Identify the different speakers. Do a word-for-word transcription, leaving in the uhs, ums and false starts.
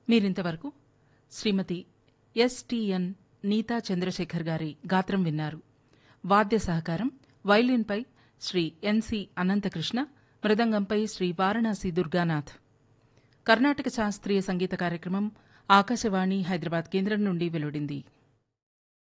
Speaker 1: మీరింతవరకు శ్రీమతి ఎస్టీఎన్ నీతా చంద్రశేఖర్ గారి గాత్రం విన్నారు. వాద్య సహకారం వైలిన్పై శ్రీ ఎన్సి అనంతకృష్ణ, మృదంగంపై శ్రీ వారణాసి దుర్గానాథ్. కర్ణాటక శాస్త్రీయ సంగీత కార్యక్రమం ఆకాశవాణి హైదరాబాద్ కేంద్రం నుండి వెలువడింది.